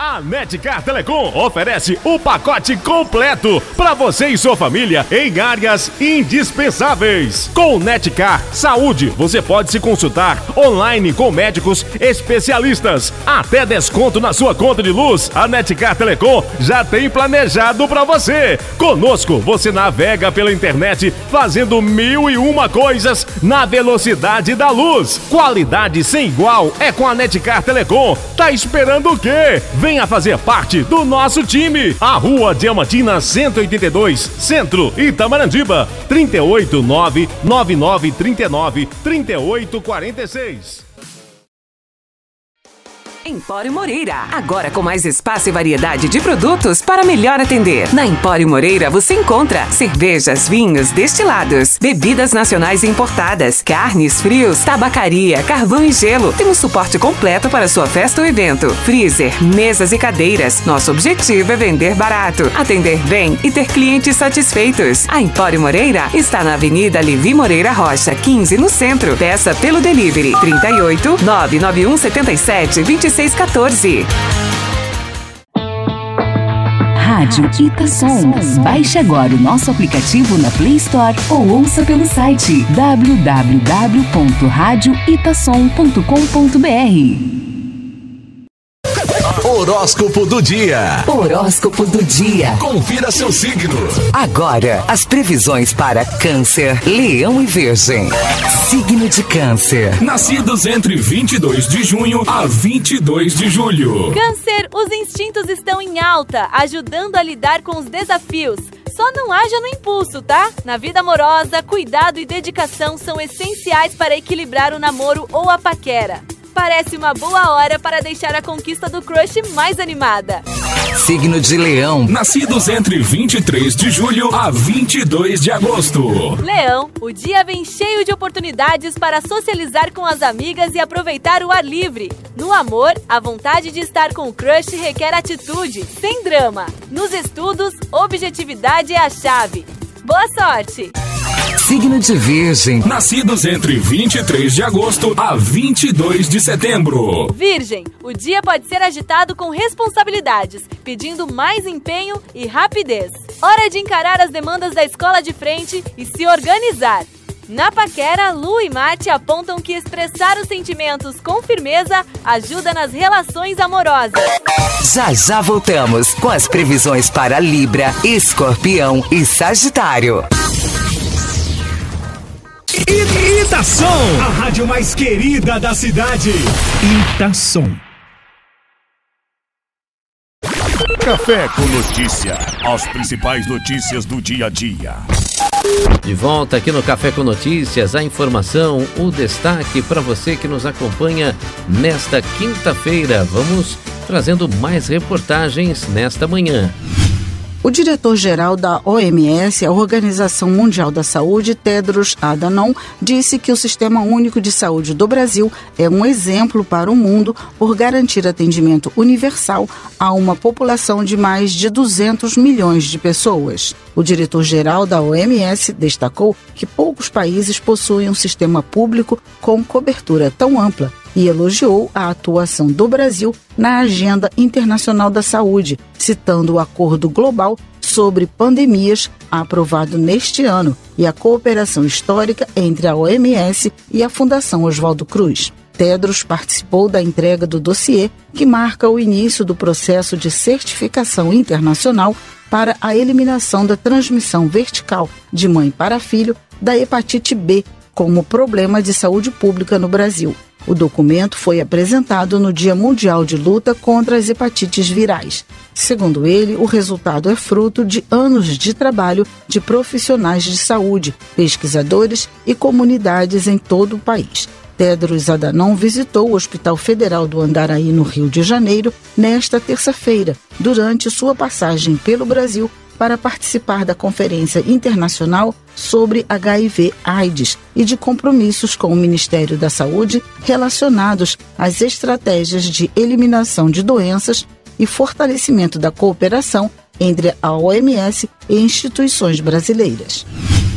A Netcar Telecom oferece o pacote completo para você e sua família em áreas indispensáveis. Com Netcar Saúde, você pode se consultar online com médicos especialistas. Até desconto na sua conta de luz, a Netcar Telecom já tem planejado para você. Conosco, você navega pela internet fazendo 1001 coisas na velocidade da luz. Qualidade sem igual é com a Netcar Telecom. Tá esperando o quê? Venha fazer parte do nosso time. A Rua Diamantina 182, Centro, Itamarandiba. 389-9939-3846. Empório Moreira, agora com mais espaço e variedade de produtos para melhor atender. Na Empório Moreira você encontra cervejas, vinhos, destilados, bebidas nacionais e importadas, carnes, frios, tabacaria, carvão e gelo. Temos suporte completo para sua festa ou evento, freezer, mesas e cadeiras. Nosso objetivo é vender barato, atender bem e ter clientes satisfeitos. A Empório Moreira está na Avenida Levi Moreira Rocha, 15, no centro. Peça pelo delivery 38 99177 2614. Rádio Itasom. Baixe agora o nosso aplicativo na Play Store ou ouça pelo site www.radioitasom.com.br. Horóscopo do dia. Horóscopo do dia. Confira seu signo. Agora, as previsões para Câncer, Leão e Virgem. Signo de Câncer. Nascidos entre 22 de junho a 22 de julho. Câncer, os instintos estão em alta, ajudando a lidar com os desafios. Só não haja no impulso, tá? Na vida amorosa, cuidado e dedicação são essenciais para equilibrar o namoro ou a paquera. Parece uma boa hora para deixar a conquista do crush mais animada. Signo de Leão. Nascidos entre 23 de julho a 22 de agosto. Leão, o dia vem cheio de oportunidades para socializar com as amigas e aproveitar o ar livre. No amor, a vontade de estar com o crush requer atitude, sem drama. Nos estudos, objetividade é a chave. Boa sorte! Signo de Virgem. Nascidos entre 23 de agosto a 22 de setembro. Virgem, o dia pode ser agitado com responsabilidades, pedindo mais empenho e rapidez. Hora de encarar as demandas da escola de frente e se organizar. Na paquera, Lua e Marte apontam que expressar os sentimentos com firmeza ajuda nas relações amorosas. Já voltamos com as previsões para Libra, Escorpião e Sagitário. Itasom, a rádio mais querida da cidade. Itasom. Café com Notícia. As principais notícias do dia a dia. De volta aqui no Café com Notícias, a informação, o destaque para você que nos acompanha nesta quinta-feira. Vamos trazendo mais reportagens nesta manhã. O diretor-geral da OMS, a Organização Mundial da Saúde, Tedros Adhanom, disse que o Sistema Único de Saúde do Brasil é um exemplo para o mundo por garantir atendimento universal a uma população de mais de 200 milhões de pessoas. O diretor-geral da OMS destacou que poucos países possuem um sistema público com cobertura tão ampla e elogiou a atuação do Brasil na Agenda Internacional da Saúde, citando o Acordo Global sobre Pandemias, aprovado neste ano, e a cooperação histórica entre a OMS e a Fundação Oswaldo Cruz. Tedros participou da entrega do dossiê que marca o início do processo de certificação internacional para a eliminação da transmissão vertical de mãe para filho da hepatite B como problema de saúde pública no Brasil. O documento foi apresentado no Dia Mundial de Luta contra as Hepatites Virais. Segundo ele, o resultado é fruto de anos de trabalho de profissionais de saúde, pesquisadores e comunidades em todo o país. Tedros Adhanom visitou o Hospital Federal do Andaraí, no Rio de Janeiro, nesta terça-feira, durante sua passagem pelo Brasil para participar da Conferência Internacional sobre HIV/AIDS e de compromissos com o Ministério da Saúde relacionados às estratégias de eliminação de doenças e fortalecimento da cooperação entre a OMS e instituições brasileiras.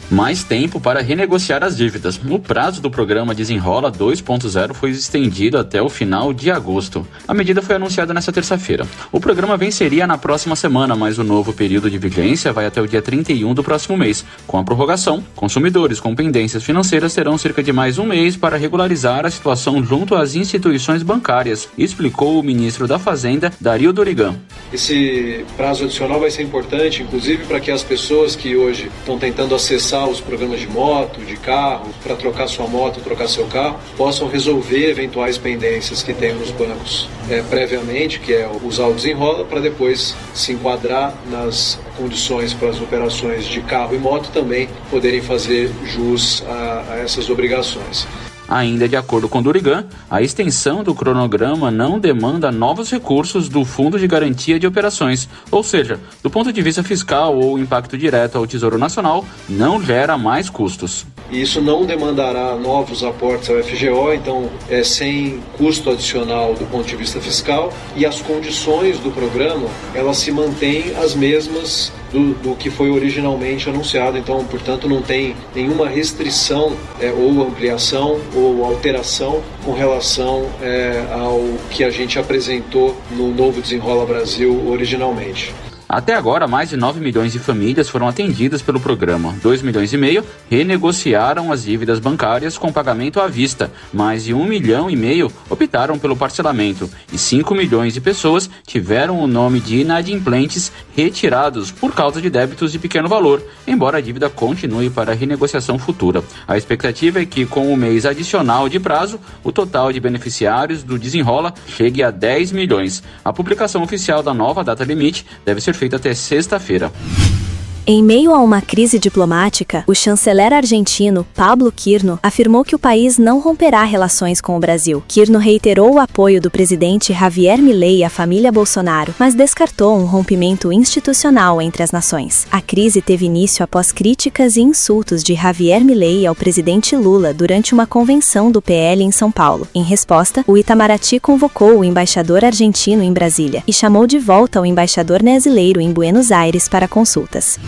mais tempo para renegociar as dívidas. O prazo do programa Desenrola 2.0 foi estendido até o final de agosto. A medida foi anunciada nesta terça-feira. O programa venceria na próxima semana, mas o novo período de vigência vai até o dia 31 do próximo mês. Com a prorrogação, consumidores com pendências financeiras terão cerca de mais um mês para regularizar a situação junto às instituições bancárias, explicou o ministro da Fazenda, Dario Dorigan. Esse prazo adicional vai ser importante, inclusive para que as pessoas que hoje estão tentando acessar os programas de moto, de carro, para trocar sua moto, trocar seu carro, possam resolver eventuais pendências que tem nos bancos previamente, que é usar o Desenrola, para depois se enquadrar nas condições para as operações de carro e moto também poderem fazer jus a essas obrigações. Ainda de acordo com Dorigan, a extensão do cronograma não demanda novos recursos do Fundo de Garantia de Operações, ou seja, do ponto de vista fiscal ou impacto direto ao Tesouro Nacional, não gera mais custos. Isso não demandará novos aportes ao FGO, então é sem custo adicional do ponto de vista fiscal, e as condições do programa, elas se mantêm as mesmas do que foi originalmente anunciado, então, portanto, não tem nenhuma restrição ou ampliação ou alteração com relação ao que a gente apresentou no novo Desenrola Brasil originalmente. Até agora, mais de 9 milhões de famílias foram atendidas pelo programa. 2,5 milhões renegociaram as dívidas bancárias com pagamento à vista. Mais de 1,5 milhão optaram pelo parcelamento. E 5 milhões de pessoas tiveram o nome de inadimplentes retirados por causa de débitos de pequeno valor, embora a dívida continue para renegociação futura. A expectativa é que, com o mês adicional de prazo, o total de beneficiários do Desenrola chegue a 10 milhões. A publicação oficial da nova data limite deve ser feita até sexta-feira. Em meio a uma crise diplomática, o chanceler argentino Pablo Quirno afirmou que o país não romperá relações com o Brasil. Quirno reiterou o apoio do presidente Javier Milei à família Bolsonaro, mas descartou um rompimento institucional entre as nações. A crise teve início após críticas e insultos de Javier Milei ao presidente Lula durante uma convenção do PL em São Paulo. Em resposta, o Itamaraty convocou o embaixador argentino em Brasília e chamou de volta o embaixador brasileiro em Buenos Aires para consultas.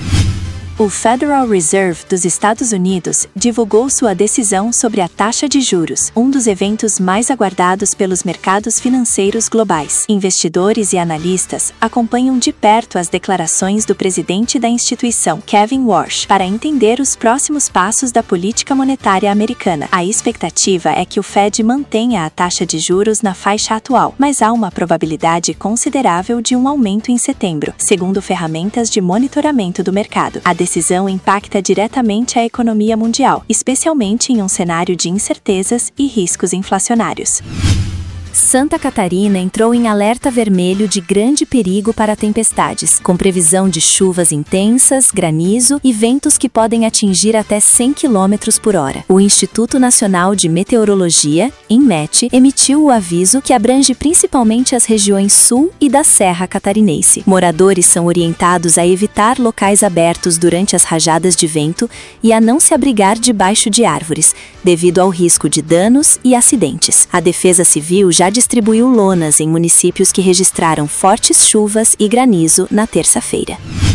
O Federal Reserve dos Estados Unidos divulgou sua decisão sobre a taxa de juros, um dos eventos mais aguardados pelos mercados financeiros globais. Investidores e analistas acompanham de perto as declarações do presidente da instituição, Kevin Warsh, para entender os próximos passos da política monetária americana. A expectativa é que o Fed mantenha a taxa de juros na faixa atual, mas há uma probabilidade considerável de um aumento em setembro, segundo ferramentas de monitoramento do mercado. A decisão impacta diretamente a economia mundial, especialmente em um cenário de incertezas e riscos inflacionários. Santa Catarina entrou em alerta vermelho de grande perigo para tempestades, com previsão de chuvas intensas, granizo e ventos que podem atingir até 100 km por hora. O Instituto Nacional de Meteorologia, INMET, emitiu o aviso que abrange principalmente as regiões sul e da Serra Catarinense. Moradores são orientados a evitar locais abertos durante as rajadas de vento e a não se abrigar debaixo de árvores, devido ao risco de danos e acidentes. A Defesa Civil já distribuiu lonas em municípios que registraram fortes chuvas e granizo na terça-feira.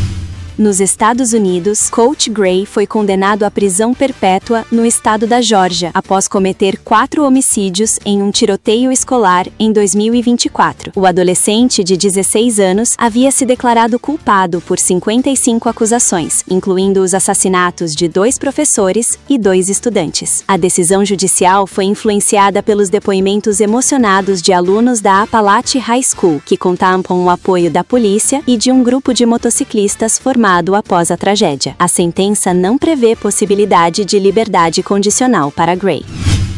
Nos Estados Unidos, Coach Gray foi condenado à prisão perpétua no estado da Geórgia, após cometer 4 homicídios em um tiroteio escolar em 2024. O adolescente de 16 anos havia se declarado culpado por 55 acusações, incluindo os assassinatos de 2 professores e 2 estudantes. A decisão judicial foi influenciada pelos depoimentos emocionados de alunos da Appalachia High School, que contavam com o apoio da polícia e de um grupo de motociclistas formado após a tragédia. A sentença não prevê possibilidade de liberdade condicional para Gray.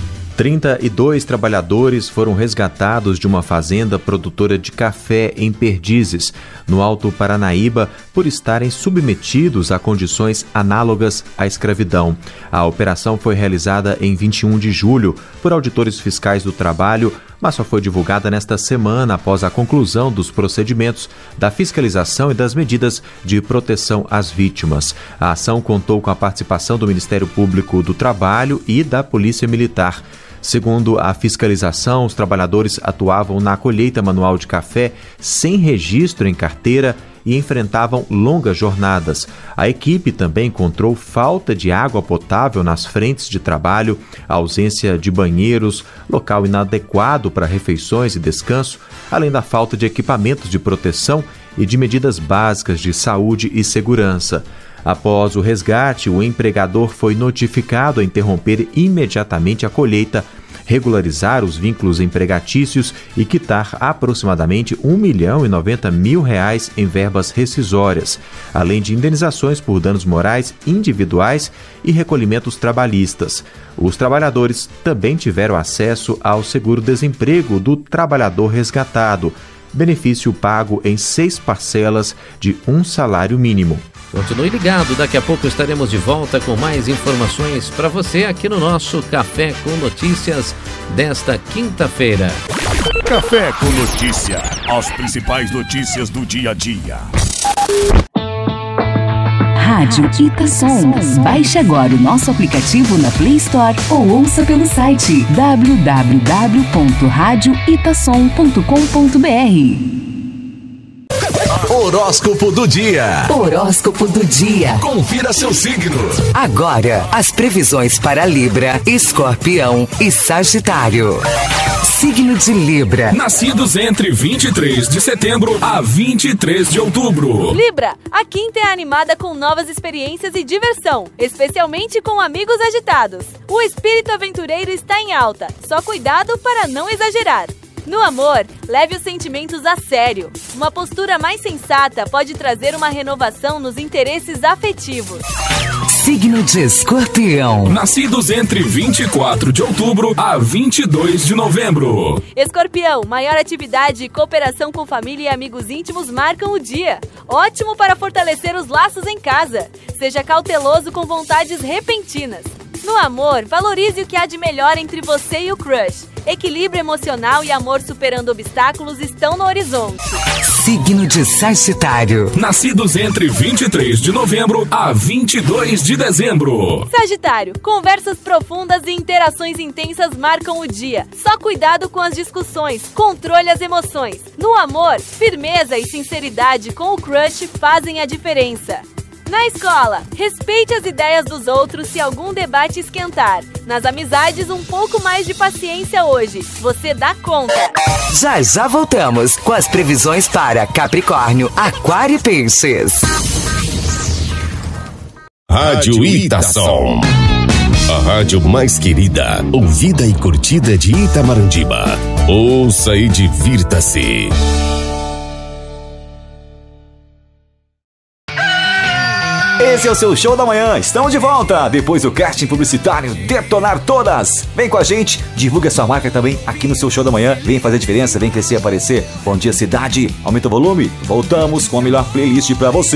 32 trabalhadores foram resgatados de uma fazenda produtora de café em Perdizes, no Alto Paranaíba, por estarem submetidos a condições análogas à escravidão. A operação foi realizada em 21 de julho por auditores fiscais do trabalho, mas só foi divulgada nesta semana após a conclusão dos procedimentos da fiscalização e das medidas de proteção às vítimas. A ação contou com a participação do Ministério Público do Trabalho e da Polícia Militar. Segundo a fiscalização, os trabalhadores atuavam na colheita manual de café sem registro em carteira e enfrentavam longas jornadas. A equipe também encontrou falta de água potável nas frentes de trabalho, ausência de banheiros, local inadequado para refeições e descanso, além da falta de equipamentos de proteção e de medidas básicas de saúde e segurança. Após o resgate, o empregador foi notificado a interromper imediatamente a colheita, regularizar os vínculos empregatícios e quitar aproximadamente R$1.090.000 em verbas rescisórias, além de indenizações por danos morais individuais e recolhimentos trabalhistas. Os trabalhadores também tiveram acesso ao seguro-desemprego do trabalhador resgatado, benefício pago em 6 parcelas de um salário mínimo. Continue ligado, daqui a pouco estaremos de volta com mais informações para você aqui no nosso Café com Notícias desta quinta-feira. Café com Notícia, as principais notícias do dia a dia. Rádio Itação. Baixe agora o nosso aplicativo na Play Store ou ouça pelo site www.radioitação.com.br. Horóscopo do dia. Horóscopo do dia. Confira seu signo. Agora, as previsões para Libra, Escorpião e Sagitário. Signo de Libra. Nascidos entre 23 de setembro a 23 de outubro. Libra, a quinta é animada com novas experiências e diversão, especialmente com amigos agitados. O espírito aventureiro está em alta, só cuidado para não exagerar. No amor, leve os sentimentos a sério. Uma postura mais sensata pode trazer uma renovação nos interesses afetivos. Signo de Escorpião. Nascidos entre 24 de outubro a 22 de novembro. Escorpião, maior atividade e cooperação com família e amigos íntimos marcam o dia. Ótimo para fortalecer os laços em casa. Seja cauteloso com vontades repentinas. No amor, valorize o que há de melhor entre você e o crush. Equilíbrio emocional e amor superando obstáculos estão no horizonte. Signo de Sagitário. Nascidos entre 23 de novembro a 22 de dezembro. Sagitário, conversas profundas e interações intensas marcam o dia. Só cuidado com as discussões, controle as emoções. No amor, firmeza e sinceridade com o crush fazem a diferença. Na escola, respeite as ideias dos outros se algum debate esquentar. Nas amizades, um pouco mais de paciência hoje. Você dá conta. Já voltamos com as previsões para Capricórnio, Aquário e Peixes. Rádio Itação. A rádio mais querida, ouvida e curtida de Itamarandiba. Ouça e divirta-se. Esse é o seu Show da Manhã. Estamos de volta depois do casting publicitário detonar todas. Vem com a gente, divulgue a sua marca também aqui no seu Show da Manhã. Vem fazer diferença, vem crescer e aparecer. Bom dia, cidade. Aumenta o volume. Voltamos com a melhor playlist pra você.